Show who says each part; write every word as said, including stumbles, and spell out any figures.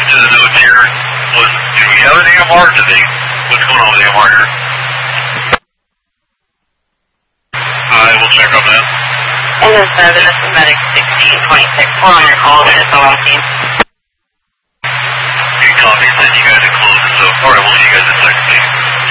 Speaker 1: to the notes here was, do we have an A M R? Do they, what's going on with the A M R here? I will check on that.
Speaker 2: And then seven, this is medic sixteen twenty-six. We're on your call, and it's all on team.
Speaker 1: You copy, then you guys are closed, so, alright, we'll see you guys in a second, please.